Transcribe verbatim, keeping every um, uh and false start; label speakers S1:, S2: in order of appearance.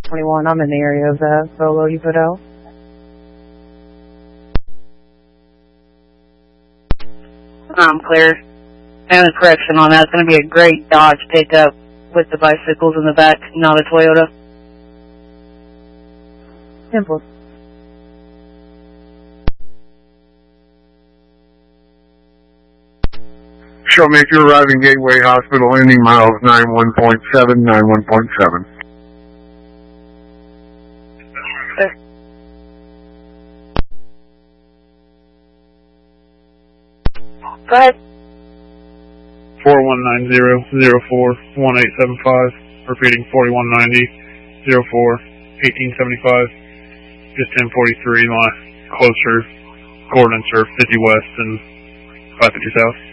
S1: twenty-one, I'm in the area of the Bolo you put out.
S2: I'm clear. And a correction on that, it's going to be a great Dodge pickup with the bicycles in the back, not a Toyota.
S1: Simple.
S3: Show me if you're arriving Gateway Hospital, ending miles nine one point seven, nine one point seven.
S2: Go ahead.
S4: four one nine zero, zero four, one eight seven five. Repeating four one nine zero, zero four, one eight seven five. Just ten forty-three, my closer coordinates are fifty west and five fifty south.